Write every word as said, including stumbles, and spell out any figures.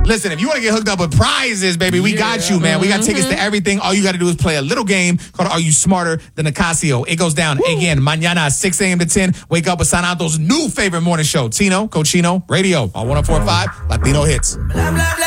Listen, if you want to get hooked up with prizes, baby, we yeah. got you, man. We got tickets mm-hmm. to everything. All you got to do is play a little game called Are You Smarter Than a Casio? It goes down Woo. again, mañana, six a.m. to ten. Wake up with Sanato's new favorite morning show, Tino, Cochino, Radio, on one oh four point five, Latino Hits. Blah, blah, blah.